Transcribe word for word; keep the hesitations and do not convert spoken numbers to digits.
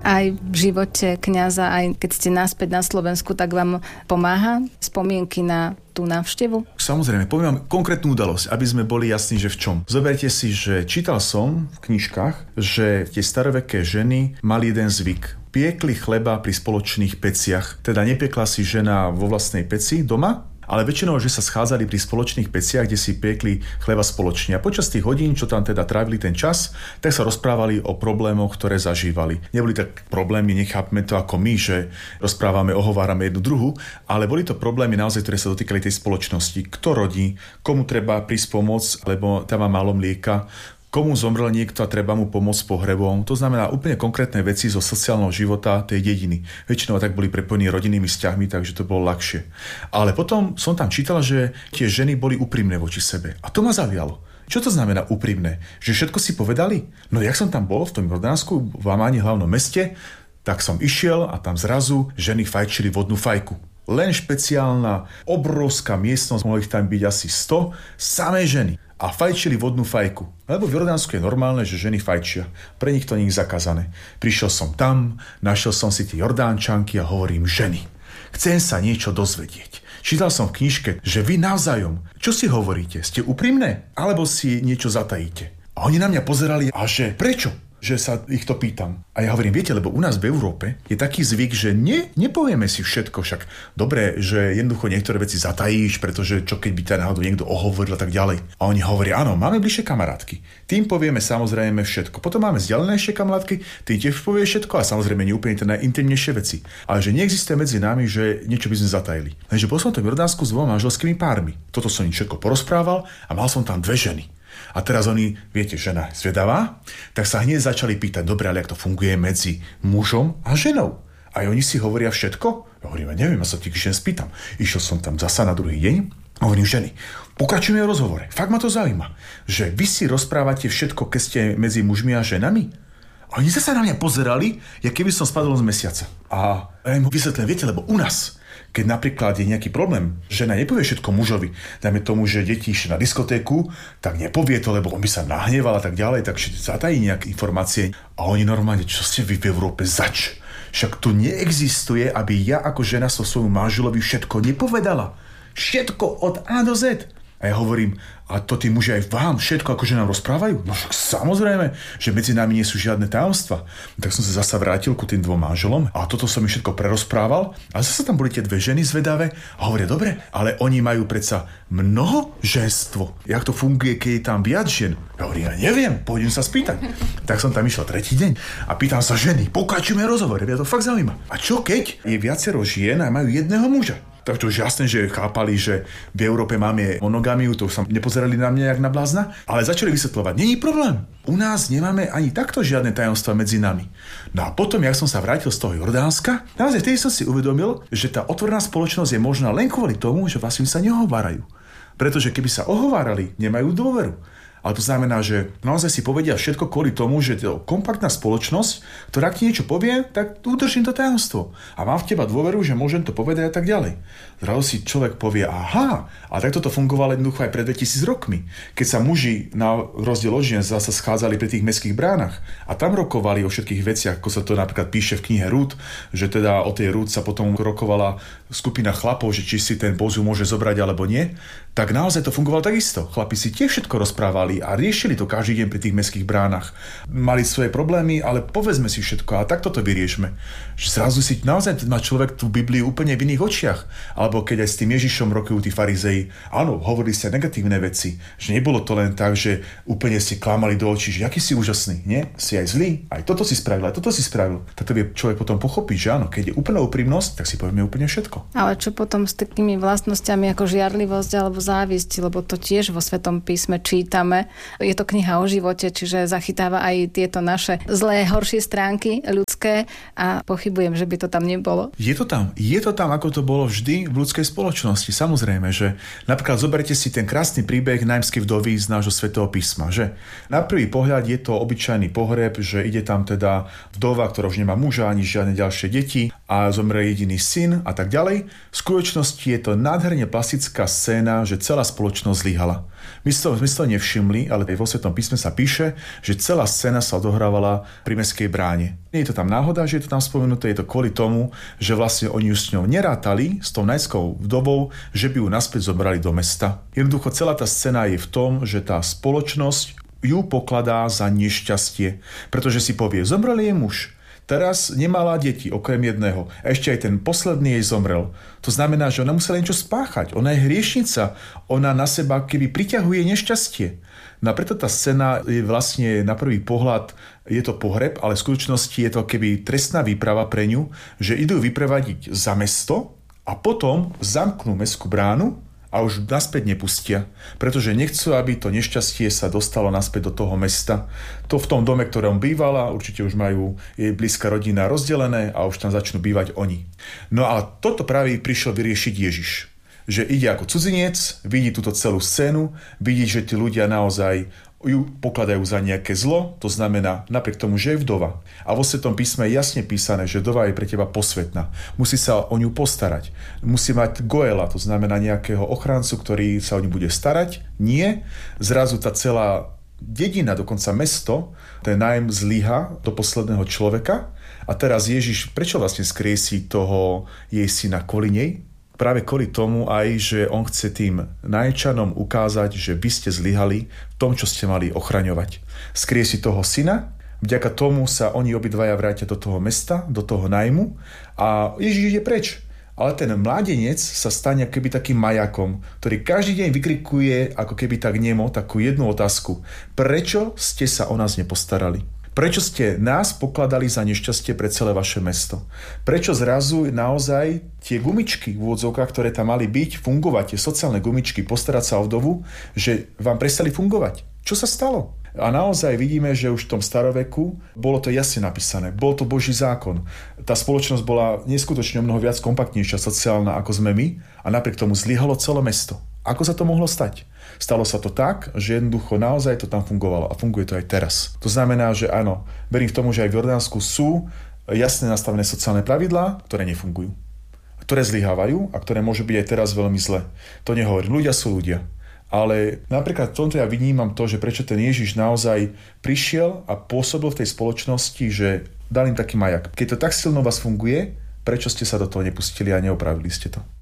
Aj v živote kňaza, aj keď ste naspäť na Slovensku, tak vám pomáha spomienky na tú návštevu? Samozrejme, poviem vám konkrétnu udalosť, aby sme boli jasní, že v čom. Zoberte si, že čítal som v knižkách, že tie staroveké ženy mali jeden zvyk. Piekli chleba pri spoločných peciach. Teda nepiekla si žena vo vlastnej peci doma, ale väčšinou, že sa schádzali pri spoločných peciach, kde si piekli chleba spoločne. A počas tých hodín, čo tam teda trávili ten čas, tak sa rozprávali o problémoch, ktoré zažívali. Neboli tak problémy, nechápme to ako my, že rozprávame, ohovárame jednu druhu, ale boli to problémy naozaj, ktoré sa dotýkali tej spoločnosti. Kto rodí, komu treba prísť pomôcť, lebo tam má málo mlieka, komu zomrel niekto a treba mu pomôcť s pohrebom. To znamená úplne konkrétne veci zo sociálneho života tej dediny. Väčšinou tak boli prepojení rodinnými vzťahmi, takže to bolo ľahšie. Ale potom som tam čítal, že tie ženy boli úprimné voči sebe. A to ma zavialo. Čo to znamená úprimné? Že všetko si povedali? No jak som tam bol v tom Jordánsku, v Amáne, hlavnom meste, tak som išiel a tam zrazu ženy fajčili vodnú fajku. Len špeciálna, obrovská miestnosť, mohli ich tam byť asi sto, samé ženy. A fajčili vodnú fajku. Lebo v Jordánsku je normálne, že ženy fajčia. Pre nich to nie je zakázané. Prišiel som tam, našiel som si tie Jordánčanky a hovorím, ženy, chcem sa niečo dozvedieť. Čítal som v knižke, že vy navzájom, čo si hovoríte? Ste úprimné? Alebo si niečo zatajíte? A oni na mňa pozerali a že prečo? Že sa ich to pýtam. A ja hovorím, viete, lebo u nás v Európe je taký zvyk, že ne, nepovieme si všetko, však dobre, že jednoducho niektoré veci zatajíš, pretože čo keď by ťa náhodou niekto ohovoril a tak ďalej. A oni hovoria, áno, máme bližšie kamarátky. Tým povieme samozrejme všetko. Potom máme vzdialenejšie kamarátky, tým tiež povie všetko a samozrejme neúplne tie najintimnejšie veci. Ale že neexistuje medzi nami, že niečo by sme zatajili. Takže bol som to v Jordánsku s dvoma manželskými pármi. Toto som im všetko porozprával a mal som tam dve ženy. A teraz oni, viete, žena zvedavá, tak sa hneď začali pýtať, dobre, ale jak to funguje medzi mužom a ženou? A oni si hovoria všetko? Ja hovorím, ja neviem, ja sa tých žen spýtam. Išiel som tam zasa na druhý deň a hovorím, ženy, pokračujeme v rozhovore. Fakt ma to zaujíma, že vy si rozprávate všetko, keď ste medzi mužmi a ženami? A oni zasa na mňa pozerali, jak keby som spadol z mesiaca. A ja im vysvetlím, viete, lebo u nás, keď napríklad je nejaký problém, žena nepovie všetko mužovi, dajme tomu, že deti išli na diskotéku, tak nepovie to, lebo on by sa nahneval a tak ďalej, tak zatají nejaké informácie. A oni normálne, čo ste vy v Európe zač? Však tu neexistuje, aby ja ako žena so svojmu manželovi všetko nepovedala. Všetko od A do Z. A ja hovorím, a to tí muži aj vám všetko akože nám rozprávajú? No však samozrejme, že medzi nami nie sú žiadne tajomstvá. Tak som sa zasa vrátil ku tým dvom manželom a toto som mi všetko prerozprával. A zase tam boli tie dve ženy zvedavé a hovoria, dobre, ale oni majú predsa mnoho ženstvo. Jak to funguje, keď je tam viac žien? Ja hovorím, ja neviem, pôjdem sa spýtať. Tak som tam išiel tretí deň a pýtam sa ženy, pokračujeme rozhovor, mňa to fakt zaujíma. A čo keď je viacero žien a majú jedného muža? Tak to už jasné, že chápali, že v Európe máme monogamiu, to už sa nepozerali na mňa jak na blázna, ale začali vysvetľovať, nie je problém. U nás nemáme ani takto žiadne tajomstvá medzi nami. No a potom, jak som sa vrátil z toho Jordánska, naozaj vtedy som si uvedomil, že tá otvorená spoločnosť je možná len kvôli tomu, že vlastne sa neohovárajú. Pretože keby sa ohovárali, nemajú dôveru. Ale to znamená, že naozaj si povedia všetko kvôli tomu, že to kompaktná spoločnosť, ktorá ti niečo povie, tak udržím to tajomstvo. A mám v teba dôveru, že môžem to povedať a tak ďalej. Zrazu si človek povie, aha, a takto to fungovalo jednoducho aj pred dvetisíc rokmi. Keď sa muži na rozdiel od žien zase schádzali pri tých mestských bránach a tam rokovali o všetkých veciach, ako sa to napríklad píše v knihe Rút, že teda o tej Rút sa potom rokovala skupina chlapov, že či si ten Bozu môže zobrať alebo nie, tak naozaj to fungovalo takisto. Chlapi si tiež všetko rozprávali a riešili to každý deň pri tých mestských bránach. Mali svoje problémy, ale povedzme si všetko a takto to vyriešme. Že zrazu si naozaj má človek tú Bibliu úplne v iných očiach. Alebo keď aj s tým Ježišom rokujú tí farizei, áno, hovorili ste negatívne veci, že nebolo to len tak, že úplne ste klamali do očí, že aký si úžasný, nie? Si aj zlý, aj toto si spravil, aj toto si spravil. Tak to vie človek potom pochopiť, že áno, keď je úplná úprimnosť, tak si povieme úplne všetko. Ale čo potom s takými vlastnosťami ako žiarlivosť alebo závisť, lebo to tiež vo Svetom písme čítame. Je to kniha o živote, čiže zachytáva aj tieto naše zlé, horšie stránky ľudské a pochybujem, že by to tam nebolo. Je to tam. Je to tam, ako to bolo vždy v ľudskej spoločnosti. Samozrejme, že napríklad zoberte si ten krásny príbeh Naimskej vdovy z nášho Svätého písma, že na prvý pohľad je to obyčajný pohreb, že ide tam teda vdova, ktorá už nemá muža ani žiadne ďalšie deti a zomrie jediný syn a tak ďalej. V skutočnosti je to nádherne plastická scéna, že celá spoločnosť zlyhala. My sme to, my to nevšimli, ale vo Svetom písme sa píše, že celá scéna sa odohrávala pri mestskej bráne. Nie je to tam náhoda, že je to tam spomenuté, je to kvôli tomu, že vlastne oni už s ňou nerátali, s tou najskou vdovou, že by ju naspäť zobrali do mesta. Jednoducho celá tá scéna je v tom, že tá spoločnosť ju pokladá za nešťastie, pretože si povie, zomrel jej muž. Teraz nemala deti, okrem jedného. A ešte aj ten posledný jej zomrel. To znamená, že ona musela niečo spáchať. Ona je hriešnica. Ona na seba keby priťahuje nešťastie. No a preto tá scéna je vlastne na prvý pohľad, je to pohreb, ale v skutočnosti je to keby trestná výprava pre ňu, že idú vyprevadiť za mesto a potom zamknú mestskú bránu a už naspäť nepustia, pretože nechcú, aby to nešťastie sa dostalo naspäť do toho mesta. To v tom dome, ktorom bývala, určite už majú jej blízka rodina rozdelené a už tam začnú bývať oni. No a toto práve prišiel vyriešiť Ježiš. Že ide ako cudzinec, vidí túto celú scénu, vidí, že tí ľudia naozaj ju pokladajú za nejaké zlo, to znamená napriek tomu, že je vdova. A vo Svetom písme je jasne písané, že vdova je pre teba posvätná. Musí sa o ňu postarať. Musí mať goela, to znamená nejakého ochráncu, ktorý sa o ňu bude starať. Nie, zrazu tá celá dedina, dokonca mesto, ten nájm zlyha do posledného človeka. A teraz Ježiš, prečo vlastne skriesí toho jej syna kvôli nej? Práve kvôli tomu aj, že on chce tým nájčanom ukázať, že vy ste zlyhali v tom, čo ste mali ochraňovať. Skrie si toho syna, vďaka tomu sa oni obidvaja vrátia do toho mesta, do toho nájmu a Ježiš ide preč. Ale ten mládenec sa stane ako keby takým majakom, ktorý každý deň vykrikuje ako keby tak nemo takú jednu otázku. Prečo ste sa o nás nepostarali? Prečo ste nás pokladali za nešťastie pre celé vaše mesto? Prečo zrazu naozaj tie gumičky v úvodzovkách, ktoré tam mali byť, fungovať, tie sociálne gumičky, postarať sa o vdovu, že vám prestali fungovať? Čo sa stalo? A naozaj vidíme, že už v tom staroveku bolo to jasne napísané. Bol to Boží zákon. Tá spoločnosť bola neskutočne mnoho viac kompaktnejšia, sociálna ako sme my a napriek tomu zlyhalo celé mesto. Ako sa to mohlo stať? Stalo sa to tak, že jednoducho naozaj to tam fungovalo a funguje to aj teraz. To znamená, že áno, verím v tomu, že aj v Jordánsku sú jasne nastavené sociálne pravidlá, ktoré nefungujú, ktoré zlyhávajú a ktoré môžu byť aj teraz veľmi zlé. To nehovorím, ľudia sú ľudia. Ale napríklad v tomto ja vnímam to, že prečo ten Ježiš naozaj prišiel a pôsobil v tej spoločnosti, že dal im taký majak. Keď to tak silno vás funguje, prečo ste sa do toho nepustili a neopravili ste to?